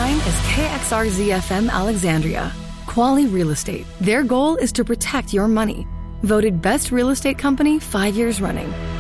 line is KXRZ-FM Alexandria. Quali Real Estate. Their goal is to protect your money. Voted Best Real Estate Company 5 years running.